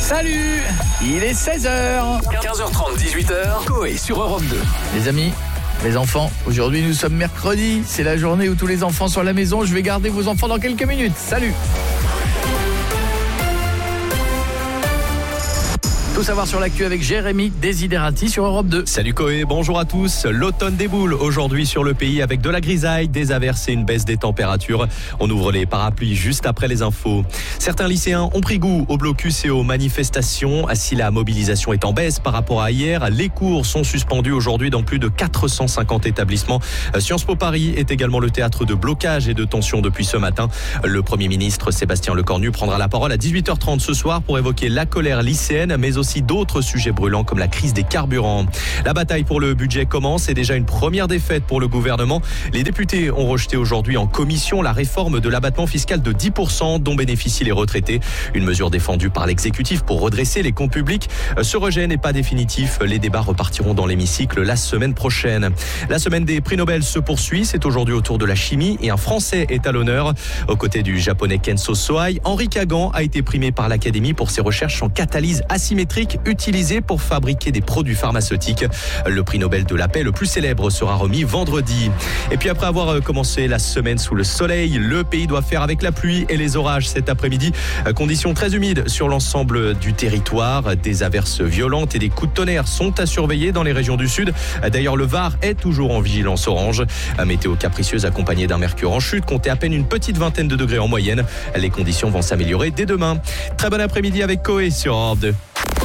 Salut, il est 16h. 15h30, 18h, Coé sur Europe 2. Les amis, les enfants, aujourd'hui nous sommes mercredi. C'est la journée où tous les enfants sont à la maison. Je vais garder vos enfants dans quelques minutes. Salut. Tout savoir sur l'actu avec Jérémy Desiderati sur Europe 2. Salut Coé, bonjour à tous. L'automne déboule aujourd'hui sur le pays avec de la grisaille, des averses et une baisse des températures. On ouvre les parapluies juste après les infos. Certains lycéens ont pris goût au blocus et aux manifestations. Si la mobilisation est en baisse par rapport à hier, les cours sont suspendus aujourd'hui dans plus de 450 établissements. Sciences Po Paris est également le théâtre de blocage et de tensions depuis ce matin. Le Premier ministre Sébastien Lecornu prendra la parole à 18h30 ce soir pour évoquer la colère lycéenne, mais aussi d'autres sujets brûlants comme la crise des carburants. La bataille pour le budget commence et déjà une première défaite pour le gouvernement. Les députés ont rejeté aujourd'hui en commission la réforme de l'abattement fiscal de 10% dont bénéficient les retraités. Une mesure défendue par l'exécutif pour redresser les comptes publics. Ce rejet n'est pas définitif. Les débats repartiront dans l'hémicycle la semaine prochaine. La semaine des prix Nobel se poursuit. C'est aujourd'hui au tour de la chimie et un Français est à l'honneur. Aux côtés du Japonais Kenzo Sohei, Henri Kagan a été primé par l'Académie pour ses recherches en catalyse asymétrique utilisé pour fabriquer des produits pharmaceutiques. Le prix Nobel de la paix le plus célèbre sera remis vendredi. Et puis après avoir commencé la semaine sous le soleil, le pays doit faire avec la pluie et les orages cet après-midi. Conditions très humides sur l'ensemble du territoire. Des averses violentes et des coups de tonnerre sont à surveiller dans les régions du sud. D'ailleurs, le Var est toujours en vigilance orange. Météo capricieuse accompagnée d'un mercure en chute. Comptez à peine une petite vingtaine de degrés en moyenne. Les conditions vont s'améliorer dès demain. Très bon après-midi avec Coé sur Europe 2.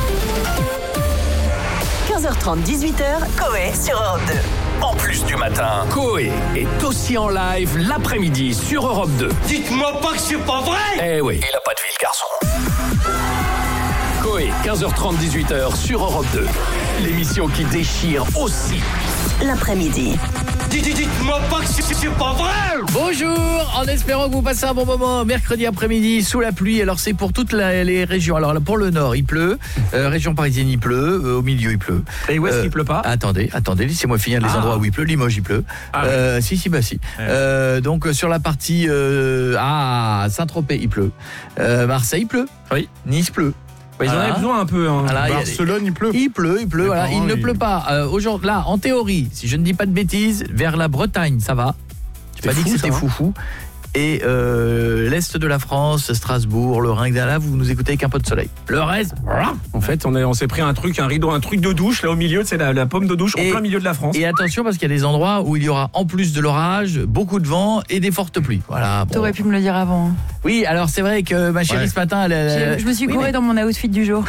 15h30, 18h, Coé sur Europe 2. En plus du matin, Coé est aussi en live l'après-midi sur Europe 2. Dites-moi pas que c'est pas vrai! Eh oui, il a pas de vie, le garçon. Coé, 15h30, 18h sur Europe 2. L'émission qui déchire aussi l'après-midi. Dites-moi pas que c'est pas vrai! Bonjour, en espérant que vous passez un bon moment mercredi après-midi sous la pluie. Alors c'est pour toutes les régions. Alors pour le nord il pleut, région parisienne il pleut, au milieu il pleut. Et où est-ce qu'il pleut pas? Attendez, laissez-moi finir les endroits où il pleut. Limoges il pleut. Si. Donc sur la partie Saint-Tropez il pleut. Marseille il pleut. Oui. Nice pleut. Ils en avaient besoin un peu. Hein. Barcelone, il pleut. Il pleut. Voilà. Il ne pleut pas. Aujourd'hui, là, en théorie, si je ne dis pas de bêtises, vers la Bretagne, ça va. Je n'ai pas dit que c'était foufou. Et l'est de la France, Strasbourg, le Rhin, là, vous nous écoutez avec un peu de soleil. Le reste, en fait, on s'est pris un truc de douche là au milieu, c'est la pomme de douche en plein milieu de la France. Et attention parce qu'il y a des endroits où il y aura en plus de l'orage, beaucoup de vent et des fortes pluies. Voilà. T'aurais pu me le dire avant. Oui, alors c'est vrai que ma chérie ce matin, je me suis courée dans mon outfit du jour.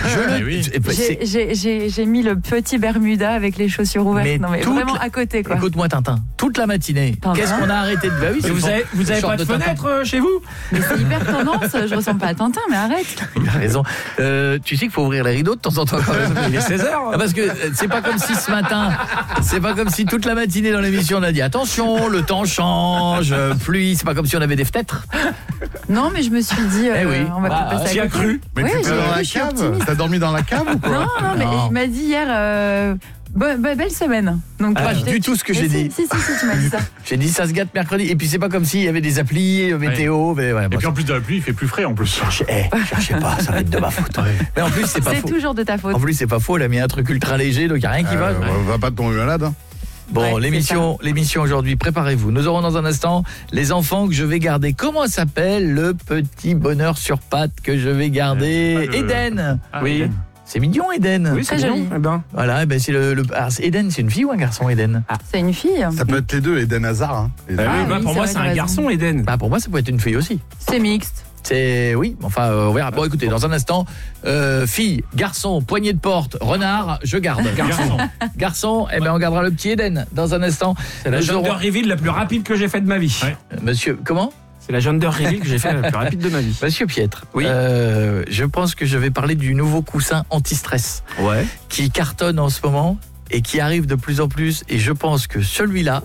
J'ai mis le petit Bermuda avec les chaussures ouvertes. Mais vraiment à côté quoi. Écoute-moi Tintin, toute la matinée. Qu'est-ce qu'on a arrêté de oui, vous avez pas de fenêtre chez vous? Mais c'est hyper tendance, je ressemble pas à Tintin, mais arrête. Il a raison. Tu sais qu'il faut ouvrir les rideaux de temps en temps quand même. Il est 16h. Parce que c'est pas comme si ce matin, c'est pas comme si toute la matinée dans l'émission on a dit attention, le temps change, pluie, c'est pas comme si on avait des fenêtres. Non, mais je me suis dit on va peut-être passer à côté. Cru. Mais tu es dans la cave? T'as dormi dans la cave ou quoi? Non, mais il m'a dit hier belle semaine. Donc du tout ce que j'ai dit. Si, tu m'as dit ça. J'ai dit ça se gâte mercredi et puis c'est pas comme s'il y avait des applis météo et puis en plus de la pluie, il fait plus frais en plus. Cherchez pas, ça va être de ma faute. Mais en plus c'est pas faux. C'est toujours de ta faute. En plus c'est pas faux, elle a mis un truc ultra léger donc il y a rien qui va. On va pas tomber malade. Hein. Bon, l'émission aujourd'hui, préparez-vous. Nous aurons dans un instant les enfants que je vais garder. Comment s'appelle le petit bonheur sur pattes que je vais garder? Eden. Oui. Eden. C'est mignon, Eden. Oui, c'est joli. Voilà, c'est Eden, c'est une fille ou un garçon, Eden? C'est une fille. Ça peut être les deux, Eden Hazard. Hein. Pour moi, c'est un garçon, Eden. Pour moi, ça peut être une fille aussi. C'est mixte. On verra. Bon, écoutez, dans un instant, fille, garçon, poignée de porte, renard, je garde. Garçon, on gardera le petit Eden dans un instant. C'est la gender reveal la plus rapide que j'ai faite de ma vie. Monsieur, comment? C'est la gender reveal que j'ai fait la plus rapide de ma vie. Monsieur Pietre, oui. Je pense que je vais parler du nouveau coussin anti-stress qui cartonne en ce moment et qui arrive de plus en plus. Et je pense que celui-là,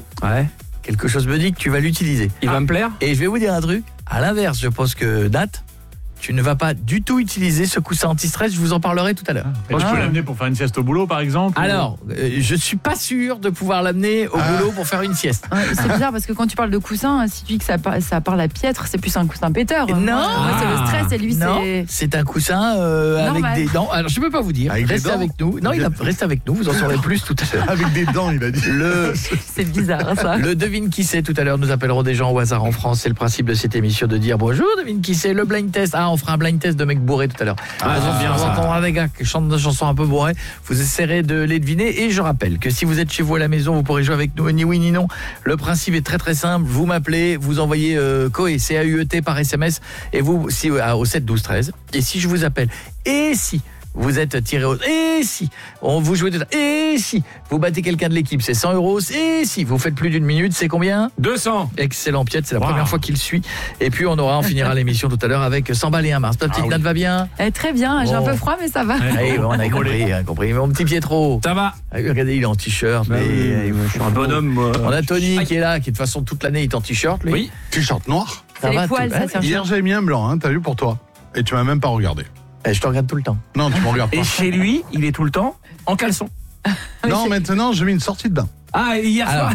quelque chose me dit que tu vas l'utiliser. Il va me plaire. Et je vais vous dire un truc. À l'inverse, je pense que Nat, tu ne vas pas du tout utiliser ce coussin anti-stress, je vous en parlerai tout à l'heure. Et tu peux l'amener pour faire une sieste au boulot, par exemple? Alors, je suis pas sûr de pouvoir l'amener au boulot pour faire une sieste. C'est bizarre parce que quand tu parles de coussin, si tu dis que ça parle à piètre, c'est plus un coussin péteur. Non. Moi, c'est le stress et lui Non, c'est... c'est un coussin avec des dents. Alors, je peux pas vous dire. Avec des Restez dents. avec nous. Non, reste avec nous, vous en saurez plus tout à l'heure. Avec des dents, il a dit. C'est bizarre ça. Le devine qui c'est tout à l'heure, nous appellerons des gens au hasard en France. C'est le principe de cette émission de dire bonjour, devine qui c'est, le blind test. Ah, on fera un blind test de mecs bourrés tout à l'heure. bien on ça. entendra des gars qui chantent des chansons un peu bourrées. Vous essaierez de les deviner. Et je rappelle que si vous êtes chez vous à la maison, vous pourrez jouer avec nous, ni oui ni non. Le principe est très très simple. Vous m'appelez, vous envoyez Coé, C-A-U-E-T par SMS, et vous, au 7 12 13. Et si je vous appelle, et si vous êtes tiré au... Et si on vous jouez de... Et si vous battez quelqu'un de l'équipe, c'est 100 €. Et si vous faites plus d'une minute, c'est combien? 200. Excellent, Piet, c'est la première fois qu'il suit. Et puis on finira l'émission tout à l'heure avec 100 balles et un Mars. Ta petite Nat va bien? Très bien, j'ai un peu froid mais ça va. On a compris. Mon petit Pietro. Ça va. Regardez, il est en t-shirt. Je suis un bonhomme, moi. On a Tony qui est là, qui de toute façon toute l'année il est en t-shirt. Lui. Oui. T-shirt noir. C'est les poils, ça tient. Hier, j'avais mis un blanc, t'as vu, pour toi. Et tu m'as même pas regardé. Je te regarde tout le temps. Non, tu me regardes pas. Et chez lui, il est tout le temps en caleçon. Non, maintenant, j'ai mis une sortie de bain. Ah, hier soir,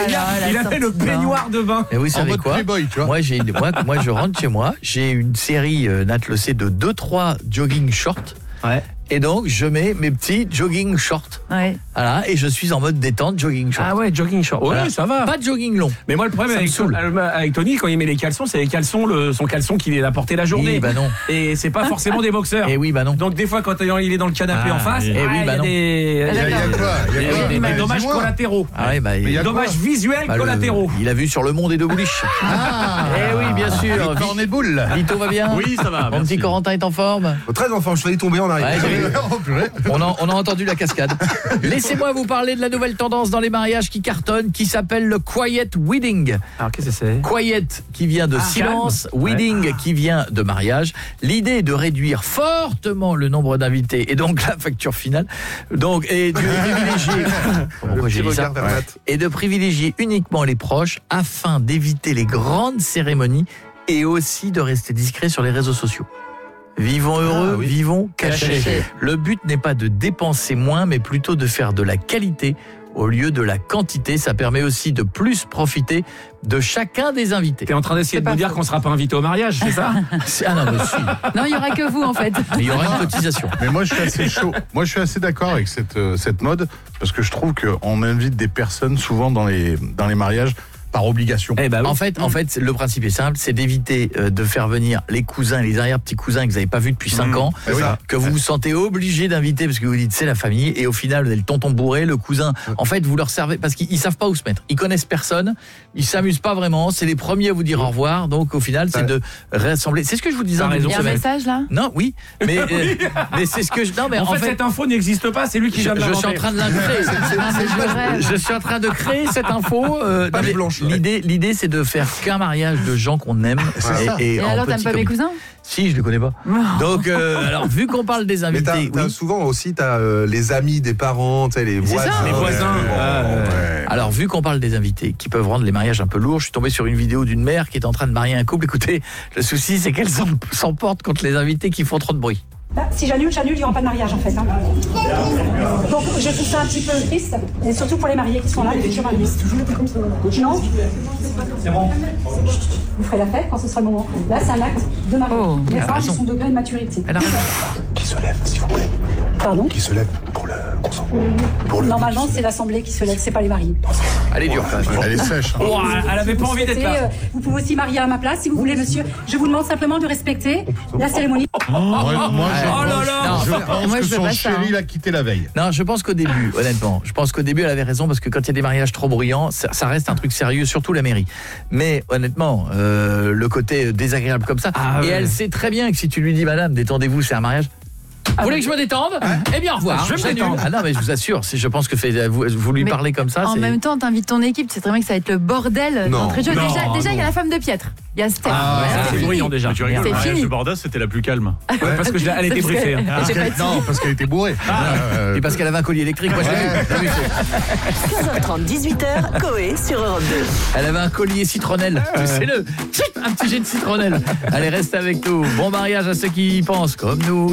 il a fait le peignoir de bain. Et vous En savez mode quoi? Playboy, tu vois. Moi, je rentre chez moi, j'ai une série Nat le sait de 2-3 jogging shorts. Ouais. Et donc, je mets mes petits jogging shorts. Ouais. Voilà, et je suis en mode détente jogging shorts. Ah ouais, jogging short. Ouais, Voilà. ça va. Pas de jogging long. Mais moi, le problème Ça me saoule. avec Tony, quand il met les caleçons, c'est les caleçons, son caleçon qu'il a porté la journée. Oui, bah non. Et c'est pas forcément des boxeurs. Et oui, bah non. Donc des fois, quand il est dans le canapé en face, oui, il y bah a non. des... Il y a quoi? Il y a quoi? des Bah, dommages dis-moi. collatéraux. Ah ouais, bah, Mais il y a Dommages visuels collatéraux. il a vu sur Le Monde et de Bouliche. Eh oui, bien sûr. Cornet de boule. Vito va bien? Oui, ça va, Mon merci. petit Corentin est en forme? Très enfant, je failli tomber en arrière. Ouais, j'ai vu. Oh, purée. On a entendu la cascade. Laissez-moi vous parler de la nouvelle tendance dans les mariages qui cartonne, qui s'appelle le quiet wedding. Alors qu'est-ce que c'est? Quiet qui vient de silence, wedding qui vient de mariage. L'idée est de réduire fortement le nombre d'invités et donc la facture finale. Donc et de privilégier pourquoi j'ai dit ça? Et de privilégier uniquement les proches afin d'éviter les grandes cérémonies et aussi de rester discret sur les réseaux sociaux. Vivons heureux, vivons cachés. Le but n'est pas de dépenser moins, mais plutôt de faire de la qualité au lieu de la quantité. Ça permet aussi de plus profiter de chacun des invités. T'es en train d'essayer de nous dire qu'on sera pas invité au mariage, c'est ça? Ah non, mais si. Non, il y aura que vous en fait. Il y aura une cotisation. Mais moi, je suis assez chaud. Moi, je suis assez d'accord avec cette mode parce que je trouve qu'on invite des personnes souvent dans les mariages par obligation. Eh ben oui. En fait, le principe est simple, c'est d'éviter de faire venir les cousins, les arrière-petits-cousins que vous n'avez pas vus depuis 5 ans, c'est ça. que vous vous sentez obligé d'inviter parce que vous dites c'est la famille, et au final, vous avez le tonton bourré, le cousin. En fait, vous leur servez, parce qu'ils savent pas où se mettre. Ils connaissent personne, ils s'amusent pas vraiment, c'est les premiers à vous dire au revoir, donc au final, c'est de rassembler. C'est ce que je vous disais en début Il de y a un semaine. message là? Non, oui, mais c'est ce que je... Non, mais En fait, cette info n'existe pas, c'est lui qui vient de je suis en l'inventer. train de l'inventer. Je suis en train de créer cette info. Non, mais blanche. L'idée, c'est de faire qu'un mariage de gens qu'on aime. Et en alors, petit t'aimes pas mes comité. cousins? Si, je les connais pas. Donc, alors, vu qu'on parle des Mais invités, t'as oui. souvent aussi les amis des parents, les C'est voisins. ça. Les voisins. Alors, vu qu'on parle des invités qui peuvent rendre les mariages un peu lourds, je suis tombé sur une vidéo d'une mère qui est en train de marier un couple. Écoutez, le souci, c'est qu'elle s'emporte contre les invités qui font trop de bruit. Si j'annule, il n'y aura pas de mariage en fait. Hein. Donc je trouve ça un petit peu triste, et surtout pour les mariés qui sont là, les futurs mariés. Non. C'est bon. Vous ferez la fête quand ce sera le moment. Là, c'est un acte de mariage. Les femmes sont degré de maturité. Elle a raison. Qui se lève, s'il vous plaît. Pardon. Qui se lève pour le consentement. Normalement, c'est l'assemblée qui se lève, c'est pas les mariés. Elle est dure. Elle est sèche. hein. Oh, elle avait pas envie d'être là. Vous pouvez aussi marier à ma place si vous voulez, monsieur. Je vous demande simplement de respecter la cérémonie. Moi, Oh là là. je pense Moi, que je veux son pas ça, chéri l'a quitté la veille. Non, je pense qu'au début, honnêtement, elle avait raison parce que quand il y a des mariages trop bruyants, ça reste un truc sérieux, surtout la mairie. Mais honnêtement, le côté désagréable comme ça, et elle sait très bien que si tu lui dis, madame, détendez-vous, c'est un mariage. Vous voulez que je me détende? Eh bien, au revoir. Je vais me détendre. Ah non, mais je vous assure, je pense que vous lui Mais parlez comme ça. En même temps, t'invites ton équipe, c'est très bien que ça va être le bordel Non. d'entrée de jeu. Non, Déjà, il y non. a la femme de Piètre. Il y a Steph. C'est bruyant déjà. Tu rigoles, C'est le mariage fini. de Bordas, c'était la plus calme. Ouais, parce que elle était briefée. hein. J'ai pas dit. Non, parce qu'elle était bourrée. Et parce qu'elle avait un collier électrique. Moi, je l'ai vu. 15h30, 18h, Coé sur Europe 2. Elle avait un collier citronnelle. C'est un petit jet de citronnelle. Allez, reste avec nous. Bon mariage à ceux qui y pensent comme nous.